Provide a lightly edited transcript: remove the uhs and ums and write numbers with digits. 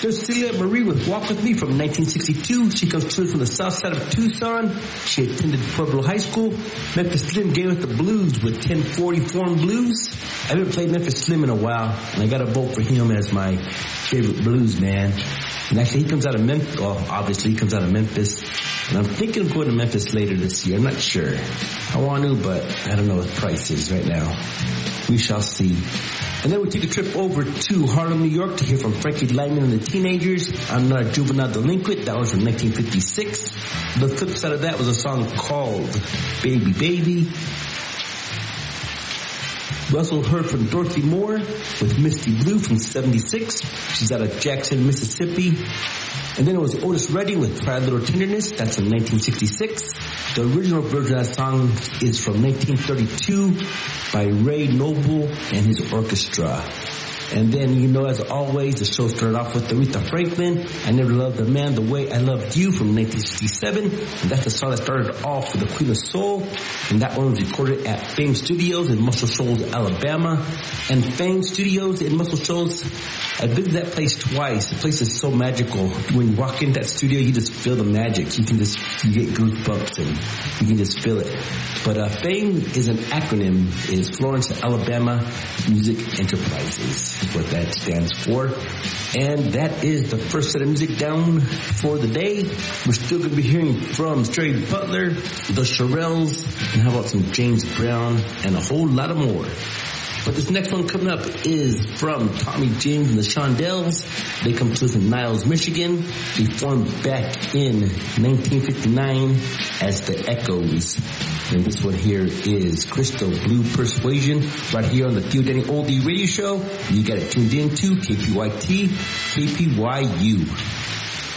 There's Celia Marie with Walk With Me from 1962. She comes to us from the south side of Tucson. She attended Pueblo High School. Memphis Slim gave us the blues with 1040 Form Blues. I haven't played Memphis Slim in a while, and I got to vote for him as my favorite blues man. And actually, he comes out of Memphis. Well, obviously, he comes out of Memphis. And I'm thinking of going to Memphis later this year. I'm not sure. I want to, but I don't know what the price is right now. We shall see. And then we take a trip over to Harlem, New York to hear from Frankie Lyman and the Teenagers. I'm Not a Juvenile Delinquent. That was from 1956. The flip side of that was a song called Baby Baby. We also heard from Dorothy Moore with Misty Blue from 76. She's out of Jackson, Mississippi. And then it was Otis Redding with Try a Little Tenderness. That's from 1966. The original version of that song is from 1932 by Ray Noble and his orchestra. And then, you know, as always, the show started off with Aretha Franklin, I Never Loved a Man the Way I Loved You from 1967. And that's the song that started off with the Queen of Soul. And that one was recorded at Fame Studios in Muscle Shoals, Alabama. And Fame Studios in Muscle Shoals, I visited that place twice. The place is so magical. When you walk into that studio, you just feel the magic. You get goosebumps and you can just feel it. But Fame is an acronym, is Florence, Alabama Music Enterprises. What that stands for. And that is the first set of music down for the day. We're still going to be hearing from Jerry Butler, the Shirelles, and how about some James Brown, and a whole lot of more. But this next one coming up is from Tommy James and the Shondells. They come to us from Niles, Michigan. They formed back in 1959 as the Echoes. And this one here is Crystal Blue Persuasion right here on the Theo Denny Oldie Radio Show. You got it tuned in to KPYT, KPYU.